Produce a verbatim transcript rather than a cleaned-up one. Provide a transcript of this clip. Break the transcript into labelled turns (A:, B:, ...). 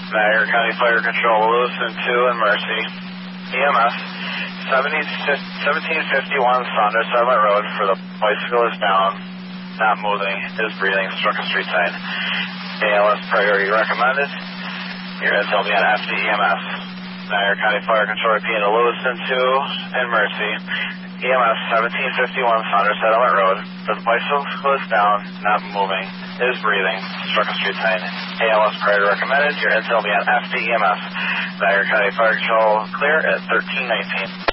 A: Niagara County Fire Control, Lewiston two and Mercy. E M S, seventeen fifty-one Saunders Settlement Road for the bicycle is down, not moving, is breathing, struck a street sign. A L S priority recommended. Your intel be on F D E M S. Niagara County Fire Control repeating to Lewiston two and Mercy. E M S, seventeen fifty-one Saunders Settlement Road. The bicycle is down, not moving, is breathing, struck a street sign. A L S priority recommended. Your intel be on F D E M S. Niagara County Fire Control clear at thirteen nineteen.